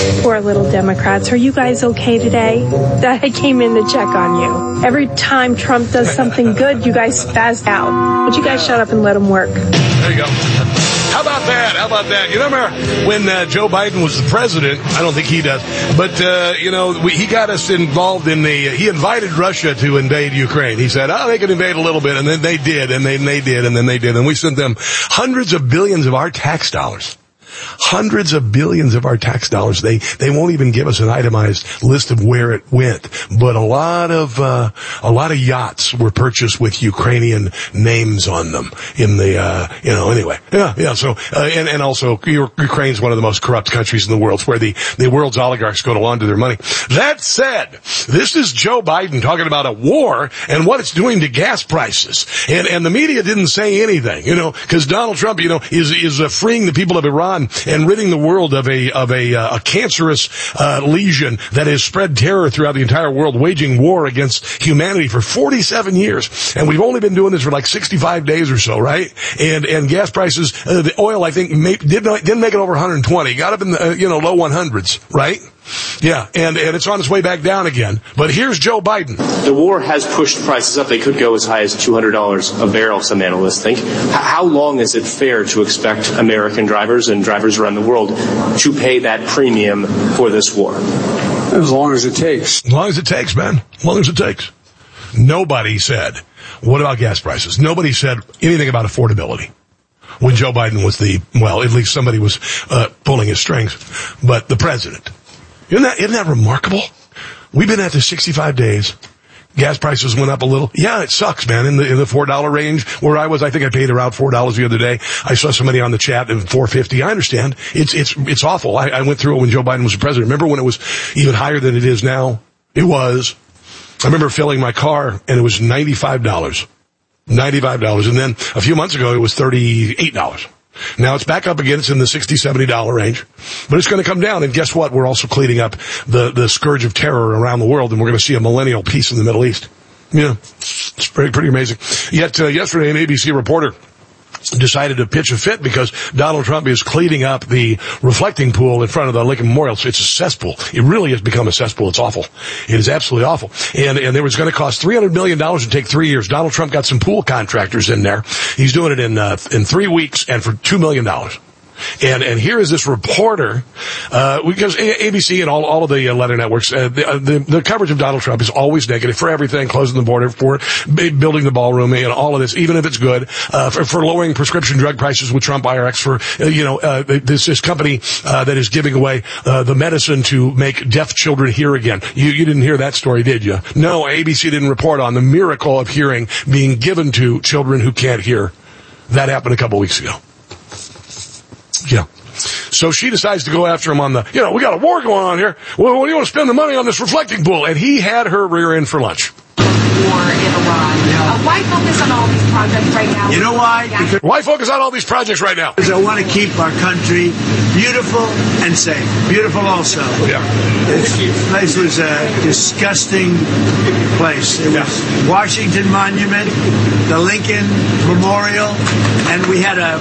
Poor little Democrats. Are you guys okay today? I came in to check on you. Every time Trump does something good, you guys spaz out. Would you guys shut up and let him work? There you go. How about that? How about that? You remember when Joe Biden was the president? I don't think he does. But, he got us involved in he invited Russia to invade Ukraine. He said, they could invade a little bit. And then they did, and then they did, and then they did. And we sent them hundreds of billions of our tax dollars. Hundreds of billions of our tax dollars. They won't even give us an itemized list of where it went, but a lot of yachts were purchased with Ukrainian names on them in the, anyway. Yeah. So, and also Ukraine's one of the most corrupt countries in the world. It's where the world's oligarchs go to launder their money. That said, this is Joe Biden talking about a war and what it's doing to gas prices. And the media didn't say anything, cause Donald Trump, is freeing the people of Iran and ridding the world of a cancerous lesion that has spread terror throughout the entire world, waging war against humanity for 47 years. And we've only been doing this for like 65 days or so, right? And gas prices, the oil, I think, didn't make it over 120. Got up in the, low 100s, right? Yeah, and it's on its way back down again. But here's Joe Biden. The war has pushed prices up. They could go as high as $200 a barrel, some analysts think. How long is it fair to expect American drivers and drivers around the world to pay that premium for this war? As long as it takes. As long as it takes, man. As long as it takes. Nobody said, what about gas prices? Nobody said anything about affordability when Joe Biden was at least somebody was pulling his strings. But the president. Isn't that remarkable? We've been at this 65 days. Gas prices went up a little. Yeah, it sucks, man. In the $4 range where I was, I think I paid around $4 the other day. I saw somebody on the chat at $4.50. I understand. It's awful. I went through it when Joe Biden was the president. Remember when it was even higher than it is now? It was. I remember filling my car and it was $95. $95. And then a few months ago it was $38. Now it's back up again. It's in the $60, $70 range, but it's going to come down. And guess what? We're also cleaning up the scourge of terror around the world, and we're going to see a millennial peace in the Middle East. Yeah, it's pretty amazing. Yet yesterday, an ABC reporter decided to pitch a fit because Donald Trump is cleaning up the reflecting pool in front of the Lincoln Memorial. So it's a cesspool. It really has become a cesspool. It's awful. It is absolutely awful. And it was going to cost $300 million to take 3 years. Donald Trump got some pool contractors in there. He's doing it in 3 weeks and for $2 million. And here is this reporter, because ABC and all of the letter networks, the coverage of Donald Trump is always negative for everything, closing the border, for building the ballroom, and all of this, even if it's good, for lowering prescription drug prices with Trump IRX, for, this company, that is giving away, the medicine to make deaf children hear again. You didn't hear that story, did you? No, ABC didn't report on the miracle of hearing being given to children who can't hear. That happened a couple weeks ago. Yeah. So she decides to go after him on we got a war going on here. Well, do you want to spend the money on this reflecting pool? And he had her rear end for lunch. War in Iran. Why focus on all these projects right now? You know why? Because why focus on all these projects right now? Because I want to keep our country beautiful and safe. Beautiful also. Yeah. This place was a disgusting place. It was Washington Monument, the Lincoln Memorial, and we had a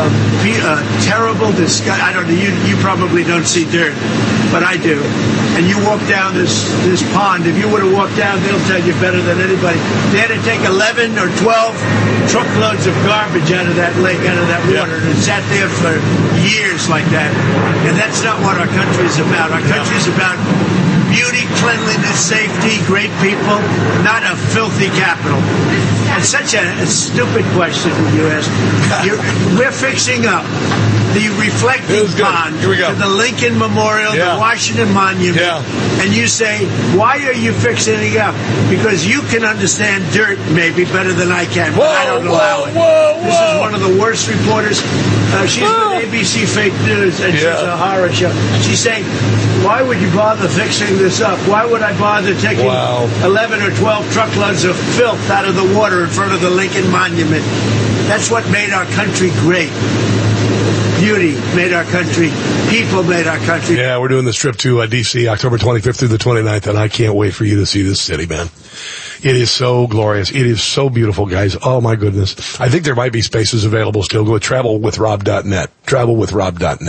terrible disgust. I don't know. You probably don't see dirt, but I do. And you walk down this pond. If you would have walked down, they'll tell you better than anybody. They had to take 11 or 12 truckloads of garbage out of that lake, out of that water, and it sat there for years like that. And that's not what our country is about. Our country is about beauty, cleanliness, safety, great people, not a filthy capital. It's such a stupid question you ask. We're fixing up the reflecting pond to the Lincoln Memorial, the Washington Monument, and you say, why are you fixing it up? Because you can understand dirt maybe better than I can, but I don't allow it. This is one of the worst reporters. She's with ABC Fake News, and she's a horror show. She's saying, why would you bother fixing this up? Why would I bother taking 11 or 12 truckloads of filth out of the water in front of the Lincoln Monument? That's what made our country great. Beauty made our country. People made our country. Yeah, we're doing this trip to D.C. October 25th through the 29th, and I can't wait for you to see this city, man. It is so glorious. It is so beautiful, guys. Oh, my goodness. I think there might be spaces available still. Go to travelwithrob.net. Travelwithrob.net.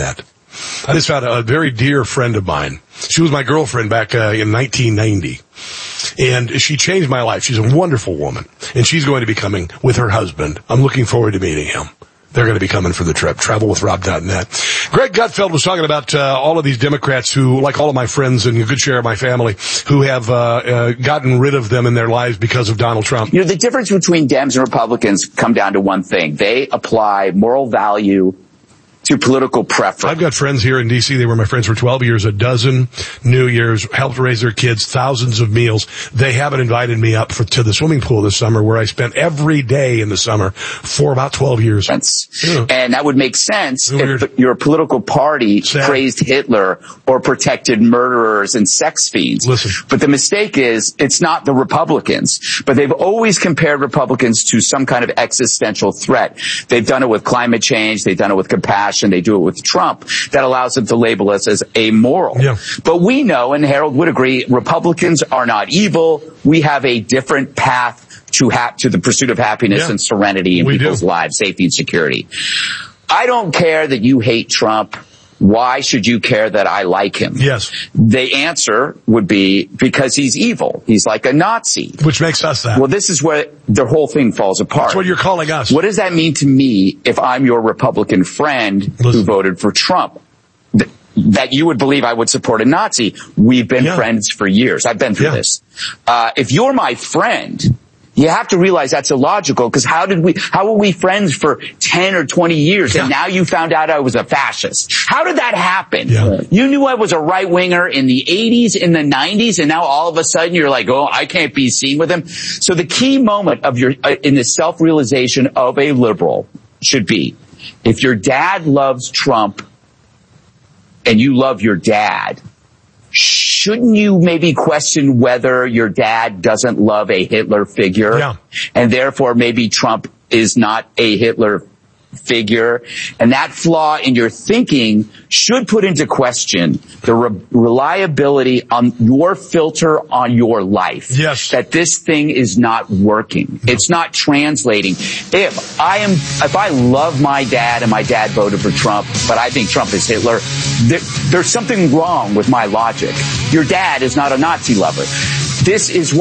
I just found a very dear friend of mine. She was my girlfriend back in 1990. And she changed my life. She's a wonderful woman. And she's going to be coming with her husband. I'm looking forward to meeting him. They're going to be coming for the trip. Travelwithrob.net. Greg Gutfeld was talking about all of these Democrats who, like all of my friends and a good share of my family, who have gotten rid of them in their lives because of Donald Trump. The difference between Dems and Republicans come down to one thing. They apply moral value to political preference. I've got friends here in D.C. They were my friends for 12 years, a dozen New Year's, helped raise their kids, thousands of meals. They haven't invited me up to the swimming pool this summer, where I spent every day in the summer for about 12 years. Yeah. And that would make sense if your political party praised Hitler or protected murderers and sex fiends. Listen. But the mistake is, it's not the Republicans. But they've always compared Republicans to some kind of existential threat. They've done it with climate change. They've done it with compassion. They do it with Trump. That allows them to label us as amoral. Yeah. But we know, and Harold would agree, Republicans are not evil. We have a different path to the pursuit of happiness and serenity in people's lives, safety and security. I don't care that you hate Trump. Why should you care that I like him? Yes. The answer would be because he's evil. He's like a Nazi. Which makes us that. Well, this is where the whole thing falls apart. That's what you're calling us. What does that mean to me if I'm your Republican friend who voted for Trump? That you would believe I would support a Nazi. We've been friends for years. I've been through this. If you're my friend, you have to realize that's illogical, because how were we friends for 10 or 20 years and now you found out I was a fascist? How did that happen? Yeah. You knew I was a right-winger in the 80s, in the 90s, and now all of a sudden you're like, oh, I can't be seen with him. So the key moment of in the self-realization of a liberal should be, if your dad loves Trump and you love your dad, shouldn't you maybe question whether your dad doesn't love a Hitler figure? Yeah. And therefore maybe Trump is not a Hitler figure? And that flaw in your thinking should put into question the reliability on your filter on your life. Yes. That this thing is not working. It's not translating. If I love my dad and my dad voted for Trump, but I think Trump is Hitler, there's something wrong with my logic. Your dad is not a Nazi lover. This is